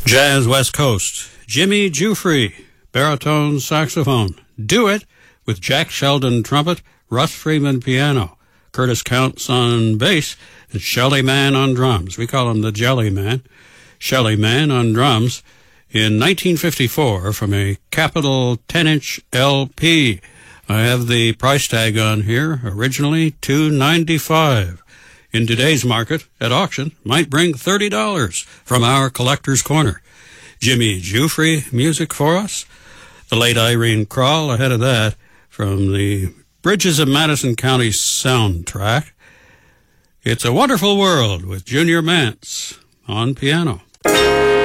Jazz West Coast, Jimmy Giuffre, baritone saxophone. Do It with Jack Sheldon trumpet, Russ Freeman piano, Curtis Counts on bass, and Shelly Man on drums. We call him the Jelly Man. Shelly Man on drums in 1954 from a Capitol 10-inch LP. I have the price tag on here, originally $295. In today's market, at auction, might bring $30 from our Collector's Corner. Jimmy Giuffre music for us. The late Irene Krall ahead of that from the Bridges of Madison County soundtrack. It's a Wonderful World with Junior Mance on piano.